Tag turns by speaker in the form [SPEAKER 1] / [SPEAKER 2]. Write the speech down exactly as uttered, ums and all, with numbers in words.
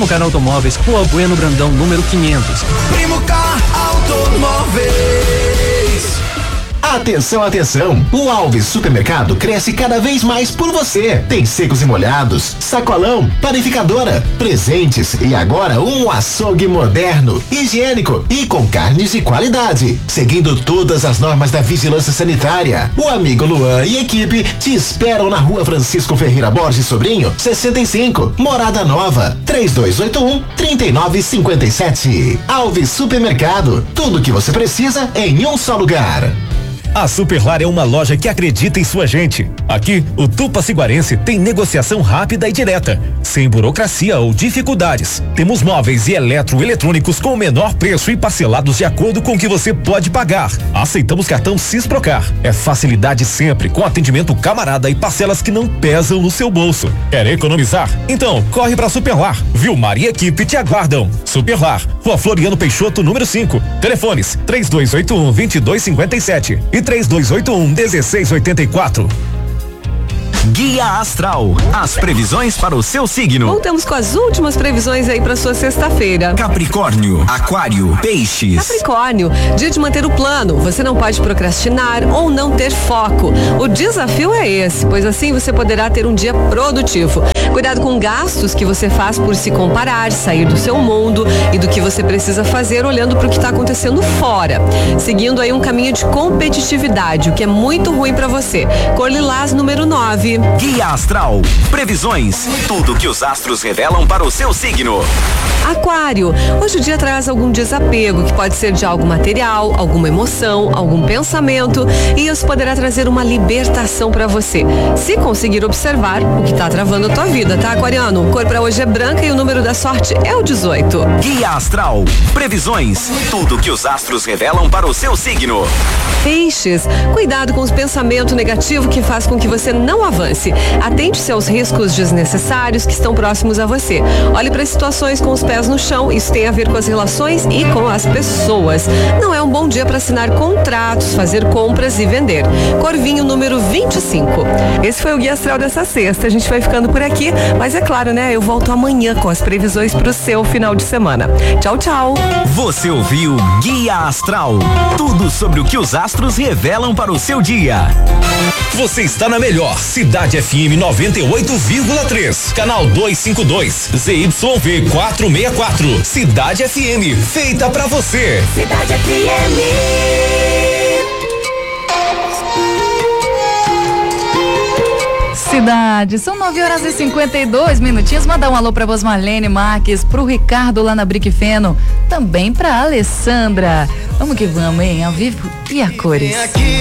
[SPEAKER 1] Primocar Automóveis, Rua Bueno Brandão, número quinhentos.
[SPEAKER 2] Primocar Automóveis.
[SPEAKER 3] Atenção, atenção! O Alves Supermercado cresce cada vez mais por você. Tem secos e molhados, sacolão, panificadora, presentes e agora um açougue moderno, higiênico e com carnes de qualidade, seguindo todas as normas da vigilância sanitária. O amigo Luan e equipe te esperam na Rua Francisco Ferreira Borges Sobrinho, sessenta e cinco, Morada Nova, três dois oito um, três nove cinco sete. Alves Supermercado, tudo que você precisa em um só lugar.
[SPEAKER 4] A Superlar é uma loja que acredita em sua gente. Aqui, o Tupaciguarense tem negociação rápida e direta, sem burocracia ou dificuldades. Temos móveis e eletroeletrônicos com o menor preço e parcelados de acordo com o que você pode pagar. Aceitamos cartão Cisprocar. É facilidade sempre, com atendimento camarada e parcelas que não pesam no seu bolso. Quer economizar? Então, corre pra Superlar. Vilmar e equipe te aguardam. Superlar, Rua Floriano Peixoto, número cinco. Telefones três dois oito um, dois dois cinco sete e três dois oito um, um seis oito quatro.
[SPEAKER 5] Guia Astral, as previsões para o seu signo.
[SPEAKER 6] Voltamos com as últimas previsões aí para sua sexta-feira.
[SPEAKER 5] Capricórnio, Aquário, Peixes.
[SPEAKER 6] Capricórnio, dia de manter o plano. Você não pode procrastinar ou não ter foco. O desafio é esse, pois assim você poderá ter um dia produtivo. Cuidado com gastos que você faz por se comparar, sair do seu mundo e do que você precisa fazer olhando para o que está acontecendo fora. Seguindo aí um caminho de competitividade, o que é muito ruim para você. Cor lilás, número nove.
[SPEAKER 5] Guia Astral, previsões, tudo que os astros revelam para o seu signo.
[SPEAKER 6] Aquário, hoje o dia traz algum desapego, que pode ser de algo material, alguma emoção, algum pensamento, e isso poderá trazer uma libertação para você, se conseguir observar o que está travando a tua vida, tá, aquariano? Cor para hoje é branca e o número da sorte é o dezoito.
[SPEAKER 5] Guia Astral, previsões, tudo que os astros revelam para o seu signo.
[SPEAKER 6] Peixes, cuidado com os pensamentos negativos que faz com que você não avance. Atente-se aos riscos desnecessários que estão próximos a você. Olhe para situações com os pés no chão, isso tem a ver com as relações e com as pessoas. Não é um bom dia para assinar contratos, fazer compras e vender. Corvinho, número vinte e cinco. Esse foi o Guia Astral dessa sexta. A gente vai ficando por aqui, mas é claro, né? Eu volto amanhã com as previsões para o seu final de semana. Tchau, tchau.
[SPEAKER 5] Você ouviu Guia Astral, tudo sobre o que os astros revelam para o seu dia.
[SPEAKER 4] Você está na melhor Cidade F M noventa e oito vírgula três, canal duzentos e cinquenta e dois, Z Y V quatrocentos e sessenta e quatro. Cidade F M, feita pra você.
[SPEAKER 2] Cidade F M.
[SPEAKER 7] Cidade, são nove horas e cinquenta e dois minutinhos. Mandar um alô pra Bosmarlene Marques, pro Ricardo lá na Brick Feno, também pra Alessandra. Vamos que vamos, hein? Ao vivo e a cores.